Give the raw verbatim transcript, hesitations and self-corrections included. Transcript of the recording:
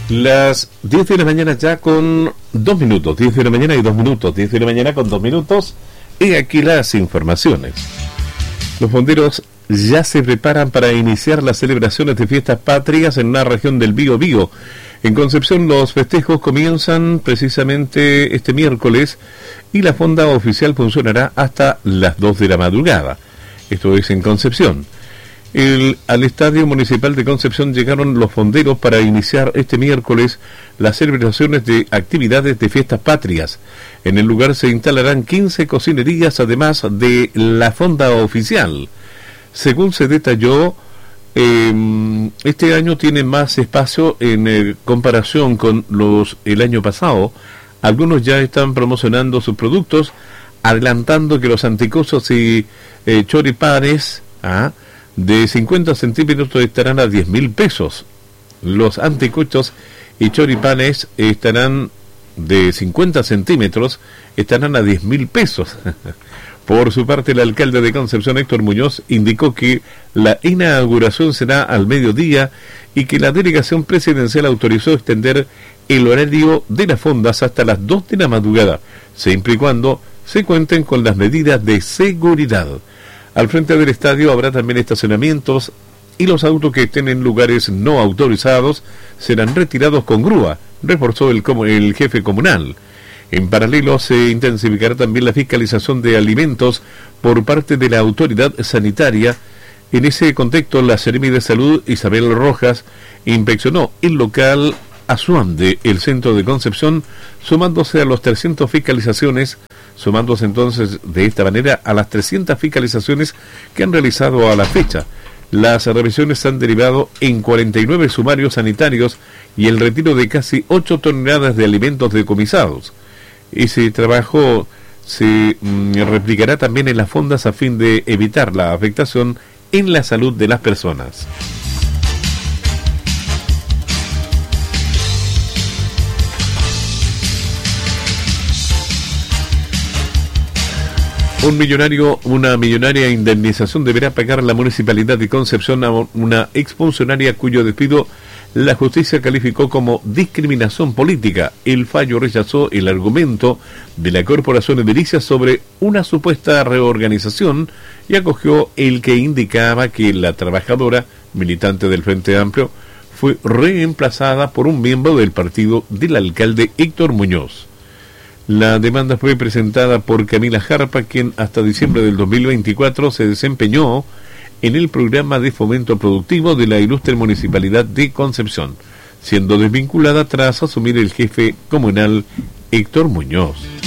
Las diez de la mañana ya con dos minutos, diez de la mañana y dos minutos, diez de la mañana con dos minutos, y aquí las informaciones. Los bomberos ya se preparan para iniciar las celebraciones de fiestas patrias en una región del Bío Bío. En Concepción los festejos comienzan precisamente este miércoles y la fonda oficial funcionará hasta las dos de la madrugada. Esto es en Concepción. El, al Estadio Municipal de Concepción llegaron los fonderos para iniciar este miércoles las celebraciones de actividades de fiestas patrias. En el lugar se instalarán quince cocinerías, además de la fonda oficial. Según se detalló, eh, este año tiene más espacio en eh, comparación con los el año pasado. Algunos ya están promocionando sus productos, adelantando que los anticosos y eh, choripanes, ¿ah? de cincuenta centímetros estarán a diez mil pesos. Los anticuchos y choripanes estarán de cincuenta centímetros, estarán a diez mil pesos. Por su parte, el alcalde de Concepción, Héctor Muñoz, indicó que la inauguración será al mediodía y que la delegación presidencial autorizó extender el horario de las fondas hasta las dos de la madrugada, siempre y cuando se cuenten con las medidas de seguridad. Al frente del estadio habrá también estacionamientos y los autos que estén en lugares no autorizados serán retirados con grúa, reforzó el, el jefe comunal. En paralelo se intensificará también la fiscalización de alimentos por parte de la autoridad sanitaria. En ese contexto, la Seremi de Salud, Isabel Rojas, inspeccionó el local Asuande, el centro de Concepción, sumándose a los trescientas fiscalizaciones, sumándose entonces de esta manera a las trescientas fiscalizaciones que han realizado a la fecha. Las revisiones han derivado en cuarenta y nueve sumarios sanitarios y el retiro de casi ocho toneladas de alimentos decomisados. Ese trabajo se mm, replicará también en las fondas a fin de evitar la afectación en la salud de las personas. Un millonario, una millonaria indemnización deberá pagar la Municipalidad de Concepción a una exfuncionaria cuyo despido la justicia calificó como discriminación política. El fallo rechazó el argumento de la Corporación Edilicia sobre una supuesta reorganización y acogió el que indicaba que la trabajadora, militante del Frente Amplio, fue reemplazada por un miembro del partido del alcalde Héctor Muñoz. La demanda fue presentada por Camila Jarpa, quien hasta diciembre del dos mil veinticuatro se desempeñó en el programa de fomento productivo de la ilustre Municipalidad de Concepción, siendo desvinculada tras asumir el jefe comunal Héctor Muñoz.